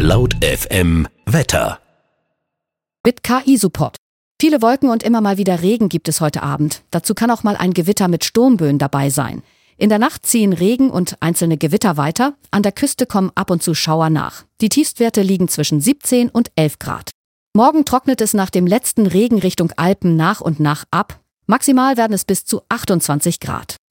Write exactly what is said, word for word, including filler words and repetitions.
Laut F M Wetter. Mit K I-Support. Viele Wolken und immer mal wieder Regen gibt es heute Abend. Dazu kann auch mal ein Gewitter mit Sturmböen dabei sein. In der Nacht ziehen Regen und einzelne Gewitter weiter. An der Küste kommen ab und zu Schauer nach. Die Tiefstwerte liegen zwischen siebzehn und elf Grad. Morgen trocknet es nach dem letzten Regen Richtung Alpen nach und nach ab. Maximal werden es bis zu achtundzwanzig Grad.